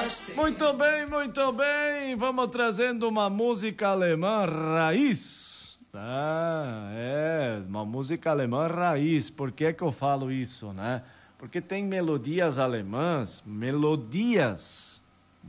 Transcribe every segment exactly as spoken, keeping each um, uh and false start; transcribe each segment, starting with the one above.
Muito bem, muito bem. Vamos trazendo uma música alemã raiz. Ah, é, uma música alemã raiz. Por que que eu falo isso, né? Porque tem melodias alemãs, melodias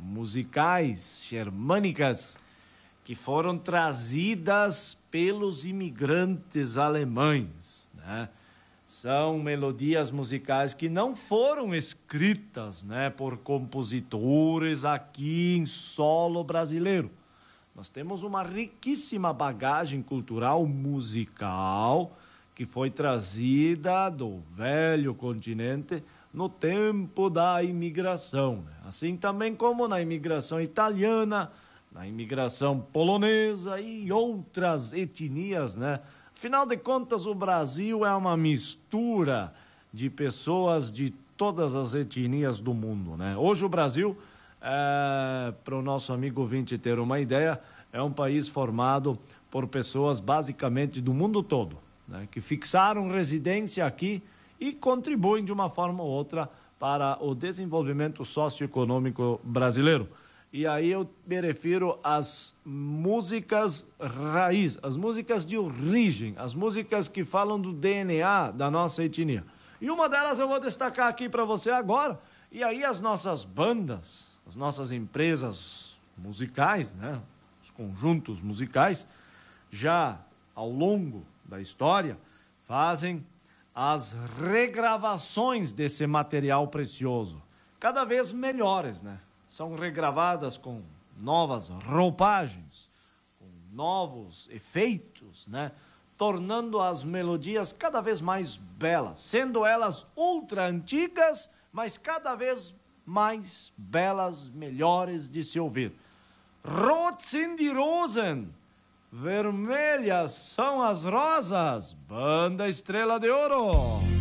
musicais germânicas que foram trazidas pelos imigrantes alemães, né? São melodias musicais que não foram escritas, né, por compositores aqui em solo brasileiro. Nós temos uma riquíssima bagagem cultural musical que foi trazida do velho continente no tempo da imigração, né? Assim também como na imigração italiana, na imigração polonesa e outras etnias, né? Afinal de contas, o Brasil é uma mistura de pessoas de todas as etnias do mundo, né? Hoje o Brasil, é, para o nosso amigo ouvinte ter uma ideia, é um país formado por pessoas basicamente do mundo todo, né? Que fixaram residência aqui e contribuem de uma forma ou outra para o desenvolvimento socioeconômico brasileiro. E aí eu me refiro às músicas raiz, as músicas de origem, as músicas que falam do D N A da nossa etnia. E uma delas eu vou destacar aqui para você agora. E aí as nossas bandas, as nossas empresas musicais, né, os conjuntos musicais, já ao longo da história, fazem as regravações desse material precioso, cada vez melhores, né? São regravadas com novas roupagens, com novos efeitos, né? Tornando as melodias cada vez mais belas, sendo elas ultra antigas, mas cada vez mais belas, melhores de se ouvir. Rot sind die Rosen, vermelhas são as rosas, Banda Estrela de Ouro.